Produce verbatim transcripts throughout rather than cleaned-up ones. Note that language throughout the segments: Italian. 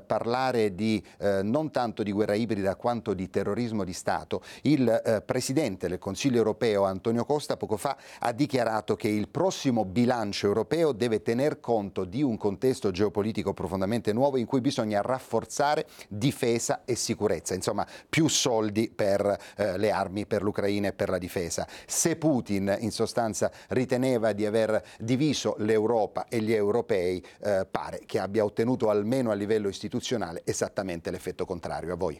parlare di eh, non tanto di guerra ibrida quanto di terrorismo di Stato, il eh, Presidente del Consiglio europeo Antonio Costa poco fa ha dichiarato che il prossimo bilancio europeo deve tener conto di un contesto geopolitico profondamente nuovo in cui bisogna rafforzare difesa e sicurezza, insomma più soldi per eh, le armi, per l'Ucraina e per la difesa. Se Putin in sostanza riteneva di aver diviso l'Europa e gli europei, eh, pare che abbia ottenuto almeno a livello istituzionale esattamente l'effetto contrario. A voi.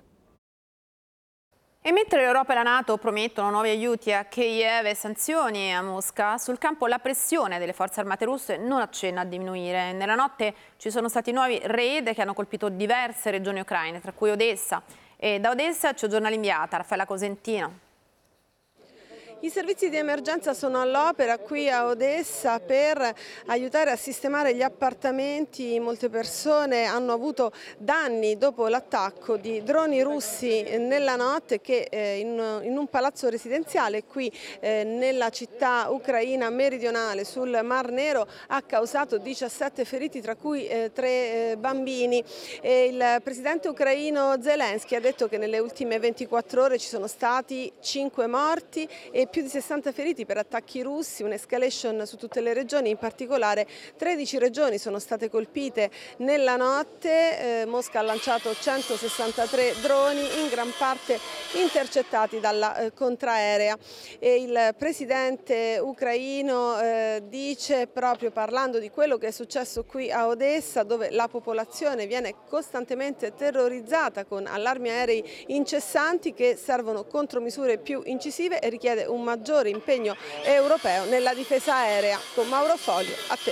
E mentre l'Europa e la NATO promettono nuovi aiuti a Kiev e sanzioni a Mosca, sul campo la pressione delle forze armate russe non accenna a diminuire. Nella notte ci sono stati nuovi raid che hanno colpito diverse regioni ucraine, tra cui Odessa. E da Odessa c'è un giornale inviata, Raffaella Cosentino. I servizi di emergenza sono all'opera qui a Odessa per aiutare a sistemare gli appartamenti. Molte persone hanno avuto danni dopo l'attacco di droni russi nella notte che eh, in, in un palazzo residenziale qui eh, nella città ucraina meridionale sul Mar Nero ha causato diciassette feriti, tra cui eh, tre eh, bambini. E il presidente ucraino Zelensky ha detto che nelle ultime ventiquattro ore ci sono stati cinque morti e più di sessanta feriti per attacchi russi, un'escalation su tutte le regioni, in particolare tredici regioni sono state colpite nella notte. Eh, Mosca ha lanciato centosessantatré droni, in gran parte intercettati dalla eh, contraerea. E il presidente ucraino eh, dice, proprio parlando di quello che è successo qui a Odessa, dove la popolazione viene costantemente terrorizzata con allarmi aerei incessanti che servono contromisure più incisive e richiede un maggiore impegno europeo nella difesa aerea. Con Mauro Foglio, a te.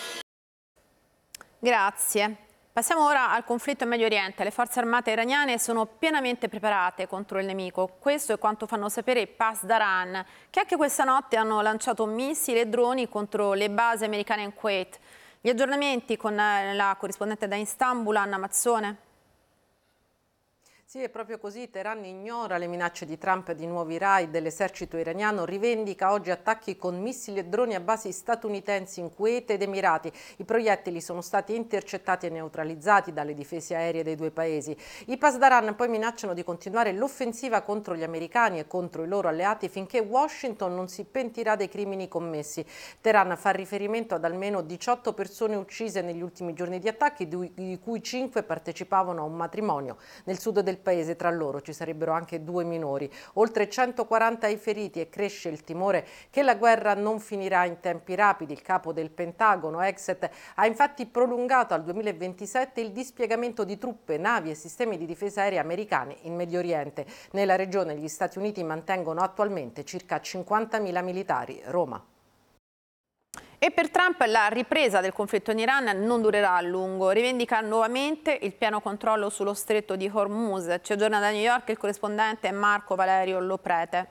Grazie. Passiamo ora al conflitto in Medio Oriente. Le forze armate iraniane sono pienamente preparate contro il nemico. Questo è quanto fanno sapere i Pasdaran, che anche questa notte hanno lanciato missili e droni contro le basi americane in Kuwait. Gli aggiornamenti con la corrispondente da Istanbul, Anna Mazzone. Sì, è proprio così. Teheran ignora le minacce di Trump di nuovi raid dell'esercito iraniano, rivendica oggi attacchi con missili e droni a basi statunitensi in Kuwait ed Emirati. I proiettili sono stati intercettati e neutralizzati dalle difese aeree dei due paesi. I Pasdaran poi minacciano di continuare l'offensiva contro gli americani e contro i loro alleati finché Washington non si pentirà dei crimini commessi. Teheran fa riferimento ad almeno diciotto persone uccise negli ultimi giorni di attacchi, di cui cinque partecipavano a un matrimonio. Nel sud del paese tra loro ci sarebbero anche due minori. Oltre centoquaranta i feriti e cresce il timore che la guerra non finirà in tempi rapidi. Il capo del Pentagono, Exet, ha infatti prolungato al duemilaventisette il dispiegamento di truppe, navi e sistemi di difesa aerea americani in Medio Oriente. Nella regione gli Stati Uniti mantengono attualmente circa cinquantamila militari. Roma. E per Trump la ripresa del conflitto in Iran non durerà a lungo. Rivendica nuovamente il pieno controllo sullo stretto di Hormuz. Ci aggiorna da New York il corrispondente Marco Valerio Loprete.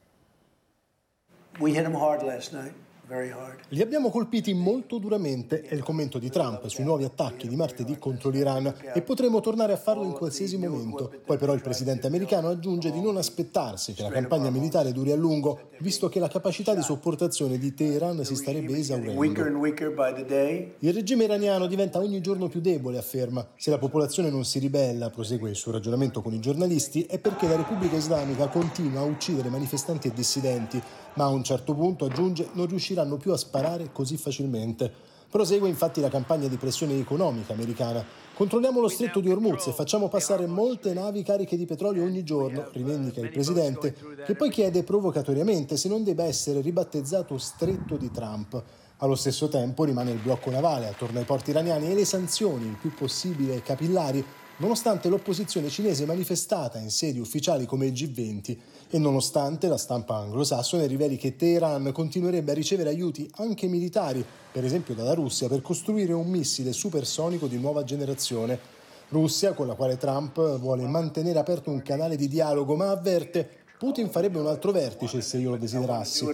We hit him hard last night. Li abbiamo colpiti molto duramente, è il commento di Trump sui nuovi attacchi di martedì contro l'Iran, e potremo tornare a farlo in qualsiasi momento. Poi però il presidente americano aggiunge di non aspettarsi che la campagna militare duri a lungo, visto che la capacità di sopportazione di Teheran si starebbe esaurendo. Il regime iraniano diventa ogni giorno più debole, afferma. Se la popolazione non si ribella, prosegue il suo ragionamento con i giornalisti, è perché la Repubblica Islamica continua a uccidere manifestanti e dissidenti, ma a un certo punto, aggiunge, non riusciranno più a sparare così facilmente. Prosegue infatti la campagna di pressione economica americana. Controlliamo lo stretto di Hormuz e facciamo passare molte navi cariche di petrolio ogni giorno, rivendica il presidente, che poi chiede provocatoriamente se non debba essere ribattezzato stretto di Trump. Allo stesso tempo rimane il blocco navale attorno ai porti iraniani e le sanzioni il più possibile capillari, nonostante l'opposizione cinese manifestata in sedi ufficiali come il G venti e nonostante la stampa anglosassone riveli che Teheran continuerebbe a ricevere aiuti anche militari, per esempio dalla Russia, per costruire un missile supersonico di nuova generazione. Russia, con la quale Trump vuole mantenere aperto un canale di dialogo, ma avverte: Putin farebbe un altro vertice se io lo desiderassi.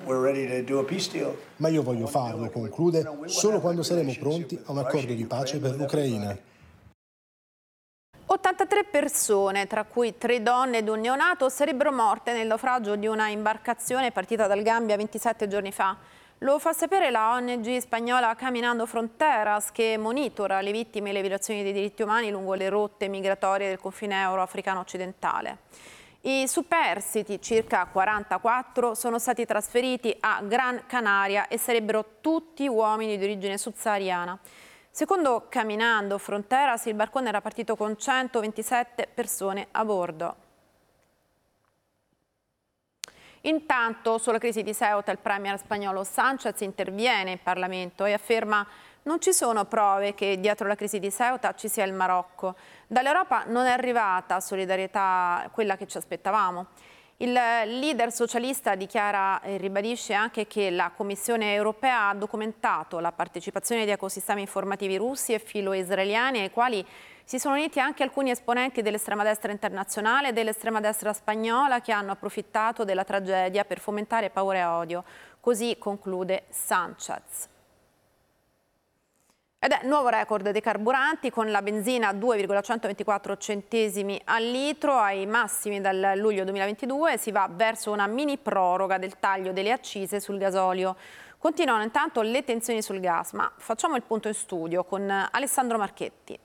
Ma io voglio farlo, conclude, solo quando saremo pronti a un accordo di pace per l'Ucraina. ottantatré persone, tra cui tre donne ed un neonato, sarebbero morte nel naufragio di una imbarcazione partita dal Gambia ventisette giorni fa. Lo fa sapere la O N G spagnola Caminando Fronteras, che monitora le vittime e le violazioni dei diritti umani lungo le rotte migratorie del confine euro-africano occidentale. I superstiti, circa quarantaquattro, sono stati trasferiti a Gran Canaria e sarebbero tutti uomini di origine subsahariana. Secondo Caminando Fronteras, il barcone era partito con centoventisette persone a bordo. Intanto, sulla crisi di Ceuta, il premier spagnolo Sánchez interviene in Parlamento e afferma: non ci sono prove che dietro la crisi di Ceuta ci sia il Marocco. Dall'Europa non è arrivata solidarietà, quella che ci aspettavamo. Il leader socialista dichiara e ribadisce anche che la Commissione europea ha documentato la partecipazione di ecosistemi informativi russi e filo-israeliani, ai quali si sono uniti anche alcuni esponenti dell'estrema destra internazionale e dell'estrema destra spagnola, che hanno approfittato della tragedia per fomentare paura e odio. Così conclude Sánchez. Ed è nuovo record dei carburanti, con la benzina a due virgola centoventiquattro centesimi al litro, ai massimi dal luglio duemilaventidue. Si va verso una mini proroga del taglio delle accise sul gasolio. Continuano intanto le tensioni sul gas, ma facciamo il punto in studio con Alessandro Marchetti.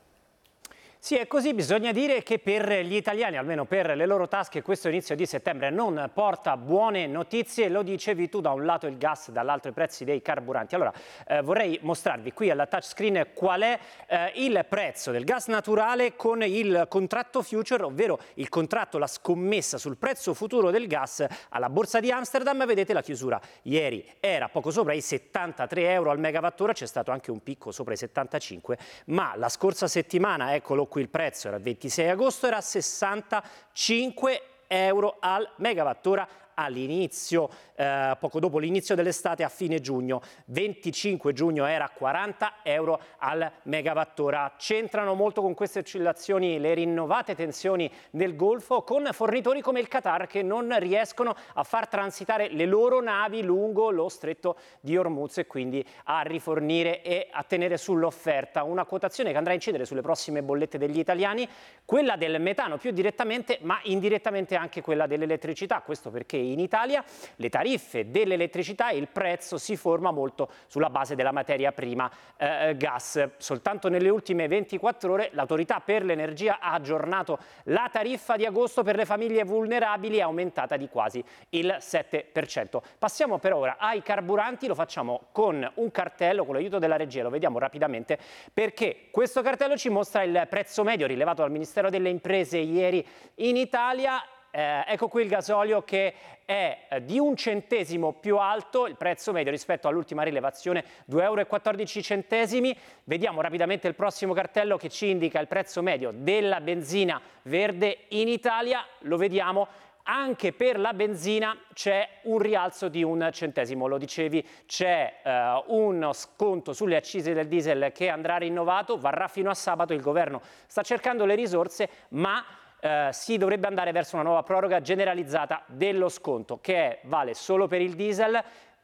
Sì, è così. Bisogna dire che per gli italiani, almeno per le loro tasche, questo inizio di settembre non porta buone notizie. Lo dicevi tu, da un lato il gas, dall'altro i prezzi dei carburanti. Allora, eh, vorrei mostrarvi qui alla touchscreen qual è eh, il prezzo del gas naturale con il contratto future, ovvero il contratto, la scommessa sul prezzo futuro del gas alla borsa di Amsterdam. Vedete la chiusura ieri era poco sopra i settantatré euro al megawattora, c'è stato anche un picco sopra i settantacinque, ma la scorsa settimana, eccolo qui il prezzo, era il ventisei agosto, era sessantacinque euro al megawattora all'inizio, eh, poco dopo l'inizio dell'estate, a fine giugno. venticinque giugno era quaranta euro al megawattora. C'entrano molto con queste oscillazioni le rinnovate tensioni nel Golfo, con fornitori come il Qatar che non riescono a far transitare le loro navi lungo lo stretto di Hormuz e quindi a rifornire e a tenere sull'offerta. Una quotazione che andrà a incidere sulle prossime bollette degli italiani, quella del metano più direttamente, ma indirettamente anche quella dell'elettricità. Questo perché in Italia le tariffe dell'elettricità, il prezzo si forma molto sulla base della materia prima eh, gas. Soltanto nelle ultime ventiquattro ore l'Autorità per l'Energia ha aggiornato la tariffa di agosto per le famiglie vulnerabili, è aumentata di quasi il sette per cento. Passiamo per ora ai carburanti, lo facciamo con un cartello, con l'aiuto della regia, lo vediamo rapidamente, perché questo cartello ci mostra il prezzo medio rilevato dal Ministero delle Imprese ieri in Italia. Eh, ecco qui il gasolio che è di un centesimo più alto, il prezzo medio rispetto all'ultima rilevazione, due euro e quattordici centesimi. Vediamo rapidamente il prossimo cartello che ci indica il prezzo medio della benzina verde in Italia. Lo vediamo, anche per la benzina c'è un rialzo di un centesimo. Lo dicevi, c'è eh, uno sconto sulle accise del diesel che andrà rinnovato, varrà fino a sabato. Il governo sta cercando le risorse, ma Uh, si dovrebbe andare verso una nuova proroga generalizzata dello sconto, che vale solo per il diesel.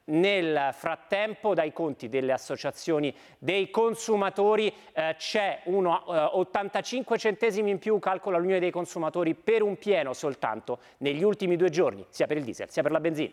Nel frattempo, dai conti delle associazioni dei consumatori uh, c'è uno uh, ottantacinque centesimi in più, calcola l'Unione dei Consumatori, per un pieno soltanto negli ultimi due giorni, sia per il diesel sia per la benzina.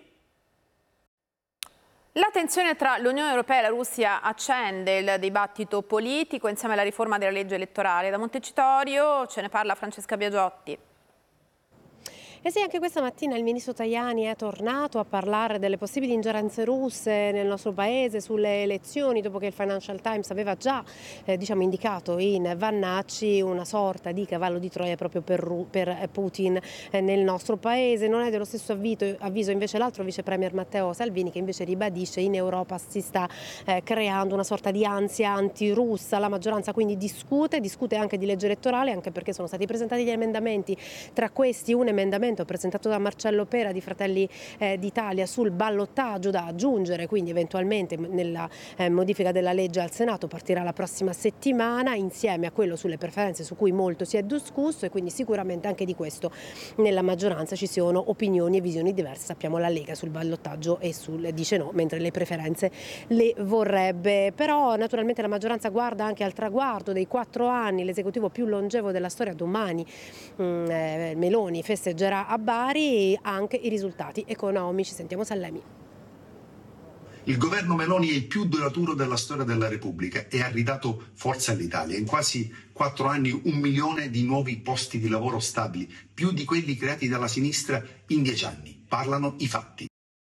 La tensione tra l'Unione Europea e la Russia accende il dibattito politico insieme alla riforma della legge elettorale. Da Montecitorio ce ne parla Francesca Biagiotti. Eh sì, anche questa mattina il ministro Tajani è tornato a parlare delle possibili ingerenze russe nel nostro paese sulle elezioni, dopo che il Financial Times aveva già eh, diciamo, indicato in Vannacci una sorta di cavallo di Troia proprio per, per Putin eh, nel nostro paese. Non è dello stesso avviso, avviso invece l'altro vice premier Matteo Salvini, che invece ribadisce in Europa si sta eh, creando una sorta di ansia antirussa. La maggioranza quindi discute, discute anche di legge elettorale, anche perché sono stati presentati gli emendamenti, tra questi un emendamento presentato da Marcello Pera di Fratelli eh, d'Italia sul ballottaggio da aggiungere, quindi eventualmente nella eh, modifica della legge al Senato partirà la prossima settimana, insieme a quello sulle preferenze su cui molto si è discusso, e quindi sicuramente anche di questo nella maggioranza ci sono opinioni e visioni diverse. Sappiamo la Lega sul ballottaggio e sul dice no, mentre le preferenze le vorrebbe. Però naturalmente la maggioranza guarda anche al traguardo dei quattro anni, l'esecutivo più longevo della storia. Domani mm, eh, Meloni festeggerà a Bari anche i risultati economici. Sentiamo Sallemi. Il governo Meloni è il più duraturo della storia della Repubblica e ha ridato forza all'Italia. In quasi quattro anni un milione di nuovi posti di lavoro stabili, più di quelli creati dalla sinistra in dieci anni. Parlano i fatti.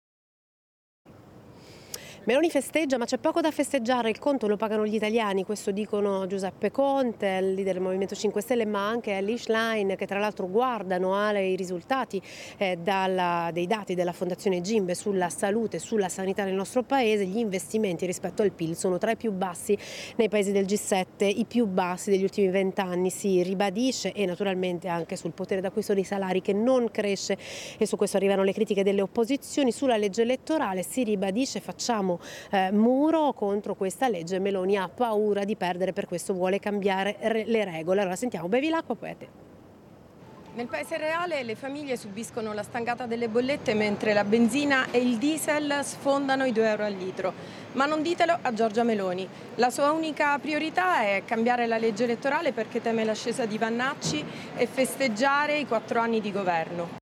Meloni festeggia, ma c'è poco da festeggiare, il conto lo pagano gli italiani, questo dicono Giuseppe Conte, il leader del Movimento cinque Stelle, ma anche Elly Schlein, che tra l'altro guardano ai risultati eh, dalla, dei dati della Fondazione Gimbe sulla salute, sulla sanità nel nostro paese. Gli investimenti rispetto al P I L sono tra i più bassi nei paesi del G sette, i più bassi degli ultimi vent'anni, si ribadisce, e naturalmente anche sul potere d'acquisto dei salari che non cresce, e su questo arrivano le critiche delle opposizioni. Sulla legge elettorale si ribadisce: facciamo Eh, muro contro questa legge. Meloni ha paura di perdere, per questo vuole cambiare re le regole. Allora sentiamo, bevi l'acqua, poi a te. Nel paese reale le famiglie subiscono la stangata delle bollette mentre la benzina e il diesel sfondano i due euro al litro. Ma non ditelo a Giorgia Meloni. La sua unica priorità è cambiare la legge elettorale perché teme l'ascesa di Vannacci e festeggiare i quattro anni di governo.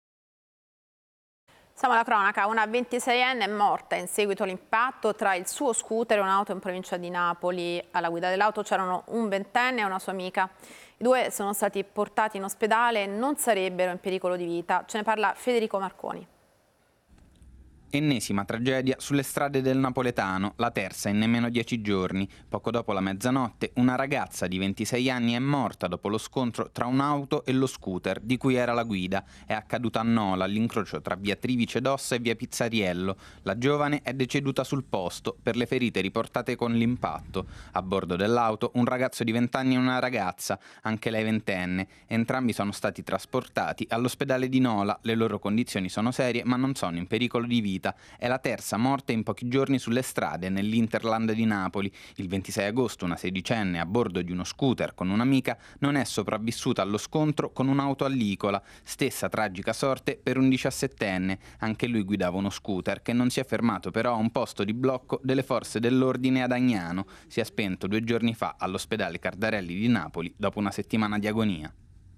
Siamo alla cronaca, una ventiseienne è morta in seguito all'impatto tra il suo scooter e un'auto in provincia di Napoli. Alla guida dell'auto c'erano un ventenne e una sua amica. I due sono stati portati in ospedale e non sarebbero in pericolo di vita. Ce ne parla Federico Marconi. Ennesima tragedia sulle strade del napoletano, la terza in nemmeno dieci giorni. Poco dopo la mezzanotte una ragazza di ventisei anni è morta dopo lo scontro tra un'auto e lo scooter di cui era la guida. È accaduta a Nola, all'incrocio tra via Trivice d'Ossa e via Pizzariello. La giovane è deceduta sul posto per le ferite riportate con l'impatto. A bordo dell'auto un ragazzo di venti anni e una ragazza, anche lei ventenne. Entrambi sono stati trasportati all'ospedale di Nola. Le loro condizioni sono serie ma non sono in pericolo di vita. È la terza morte in pochi giorni sulle strade nell'Interland di Napoli. Il ventisei agosto una sedicenne a bordo di uno scooter con un'amica non è sopravvissuta allo scontro con un'auto allicola. Stessa tragica sorte per un diciassettenne. Anche lui guidava uno scooter che non si è fermato però a un posto di blocco delle forze dell'ordine ad Agnano. Si è spento due giorni fa all'ospedale Cardarelli di Napoli dopo una settimana di agonia.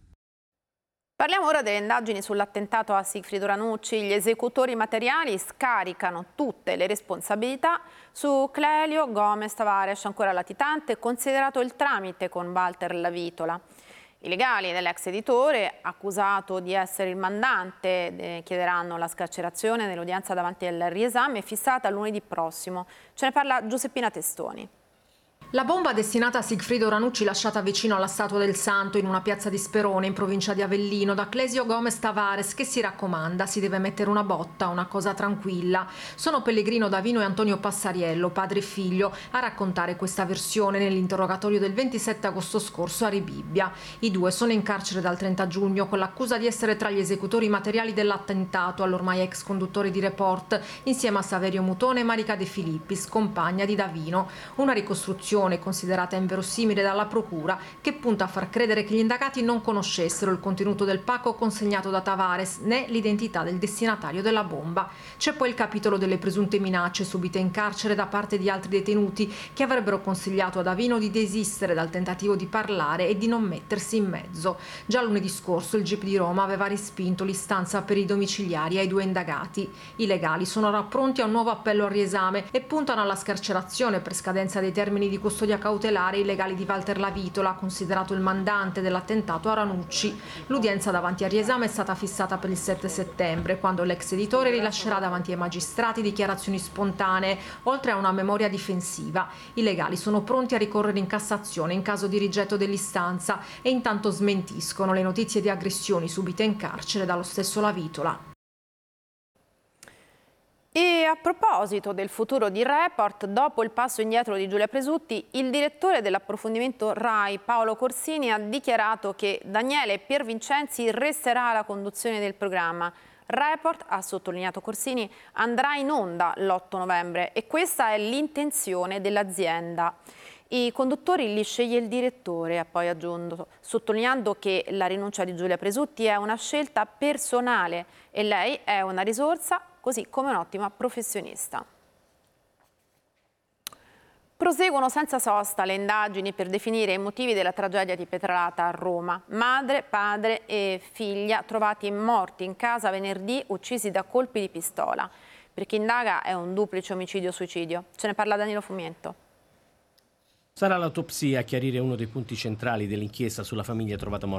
Parliamo ora delle indagini sull'attentato a Sigfrido Ranucci. Gli esecutori materiali scaricano tutte le responsabilità su Clelio Gomez Tavares, ancora latitante, considerato il tramite con Walter Lavitola. I legali dell'ex editore, accusato di essere il mandante, chiederanno la scarcerazione nell'udienza davanti al riesame fissata lunedì prossimo. Ce ne parla Giuseppina Testoni. La bomba destinata a Sigfrido Ranucci, lasciata vicino alla statua del Santo in una piazza di Sperone in provincia di Avellino da Clesio Gomez Tavares, che si raccomanda, si deve mettere una botta, una cosa tranquilla. Sono Pellegrino Davino e Antonio Passariello, padre e figlio, a raccontare questa versione nell'interrogatorio del ventisette agosto scorso a Rebibbia. I due sono in carcere dal trenta giugno con l'accusa di essere tra gli esecutori materiali dell'attentato all'ormai ex conduttore di Report, insieme a Saverio Mutone e Marica De Filippis, compagna di Davino. Una ricostruzione considerata inverosimile dalla procura, che punta a far credere che gli indagati non conoscessero il contenuto del pacco consegnato da Tavares né l'identità del destinatario della bomba. C'è poi il capitolo delle presunte minacce subite in carcere da parte di altri detenuti che avrebbero consigliato a Davino di desistere dal tentativo di parlare e di non mettersi in mezzo. Già lunedì scorso il G I P di Roma aveva respinto l'istanza per i domiciliari ai due indagati. I legali sono ora pronti a un nuovo appello al riesame e puntano alla scarcerazione per scadenza dei termini di custodia cautelare i legali di Walter Lavitola, considerato il mandante dell'attentato a Ranucci. L'udienza davanti al riesame è stata fissata per il sette settembre, quando l'ex editore rilascerà davanti ai magistrati dichiarazioni spontanee, oltre a una memoria difensiva. I legali sono pronti a ricorrere in Cassazione in caso di rigetto dell'istanza e intanto smentiscono le notizie di aggressioni subite in carcere dallo stesso Lavitola. E a proposito del futuro di Report, dopo il passo indietro di Giulia Presutti, il direttore dell'approfondimento RAI, Paolo Corsini, ha dichiarato che Daniele Piervincenzi resterà alla conduzione del programma. Report, ha sottolineato Corsini, andrà in onda l'otto novembre e questa è l'intenzione dell'azienda. I conduttori li sceglie il direttore, ha poi aggiunto, sottolineando che la rinuncia di Giulia Presutti è una scelta personale e lei è una risorsa, così come un'ottima professionista. Proseguono senza sosta le indagini per definire i motivi della tragedia di Pietralata a Roma. Madre, padre e figlia trovati morti in casa venerdì, uccisi da colpi di pistola. Per chi indaga è un duplice omicidio-suicidio. Ce ne parla Danilo Fumiento. Sarà l'autopsia a chiarire uno dei punti centrali dell'inchiesta sulla famiglia trovata morta